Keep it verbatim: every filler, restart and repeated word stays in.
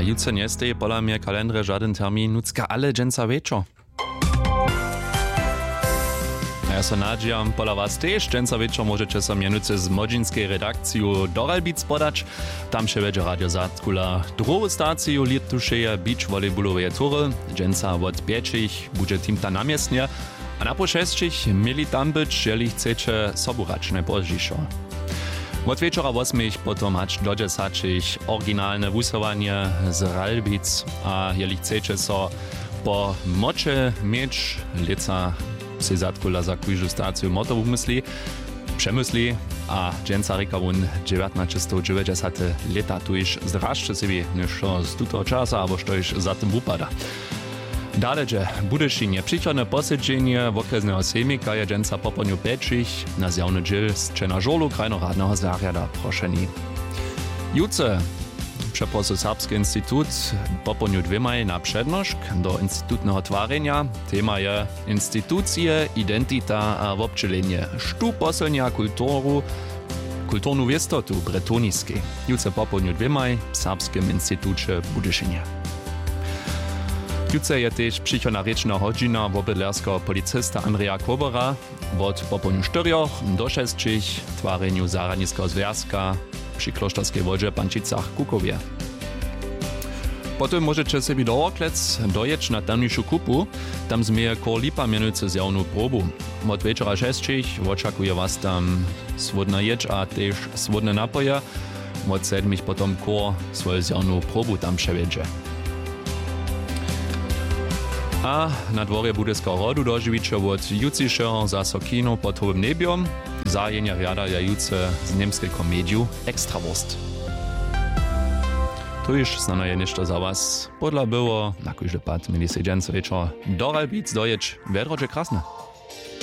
Jutro nie steje pola mnie kalendrze żaden termin, nucka ale dżęca wieczor. Ja so nadziejam, pola was też dżęca wieczor możecie so mienuce z modzinskiej redakcji Doralbic podać. Tam się będzie Radio Zatkula drugą stację litušeje beach volleyballowe tury. Dżęca od pięciich będzie team ta namiestnie, a na po šestich mieli tam być, jeżeli chcecie soburać najpozdziejszo. Od wieczora osmich potom hać do dziesięciich oryginalne wusowanie z Ralbic, a jeżeli chcecie so po mocze mieć lica si Zatkula za kujżu stację moto umysli, przemysli, a dżęca rikawun dziewiętnaście dziewięćdziesiąt lata tu już zdraszcze sobie niż z tuto czasa, albo što już za tym upada. Daleže Budyšinie přichodne posiedzenie okresného semika je dżęca po poniu pečich na zjavny džil z Čena-Žorlu krajnoradného zariada prošení. Jutce przeprosu Serbski Instytut po poniu dwymaj na przednošk do instytutnego twarenia. Tema je instytucje, identita a občelenie. Štu posilnia kulturu, kulturnu wiestotu bretoniskiej. Jutce po poniu dwymaj w Serbskim Instytucie Budyšinie. Jutce je też przychodna rečna hodźina wobydlerskiego policista Andreja Kobora od po poniu czterech do šestich twareniu zaradnického związka przy kloštorskiej wodzie Pančicach Kukowie. Potem możecie sobie do Orklec dojechać na tamniejszą kupu, tam zmieje koło lipa mianujcy zjawną probu. Od wieczora šestich oczekuje was tam swodna jedź, a też swodne napoje. Od sedmich potom koło swoją zjawną probu tam przewiedzie. A na dworze Budyskiego rodu dożywicie od jutrzejszego zaso kino pod hołym nebiom zajenia riada ja jutce z niemskiej komediu Extrawurst. Tu już znano je ništo za was. Podla było, na kujże pad, mieli se dżęco wieczor do Ralbic dojeć, wedrodzie krasne.